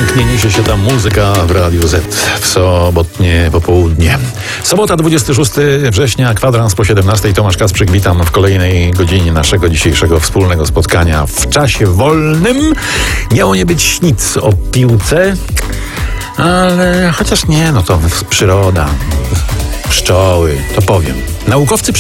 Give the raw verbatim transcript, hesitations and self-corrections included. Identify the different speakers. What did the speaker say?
Speaker 1: pięknie niesie się ta muzyka w Radiu Z w sobotnie popołudnie. Sobota, dwudziestego szóstego września, kwadrans po siedemnastej. Tomasz Kasprzyk, witam w kolejnej godzinie naszego dzisiejszego wspólnego spotkania w czasie wolnym. Miało nie być nic o piłce, ale chociaż nie, no to przyroda, pszczoły, to powiem. Naukowcy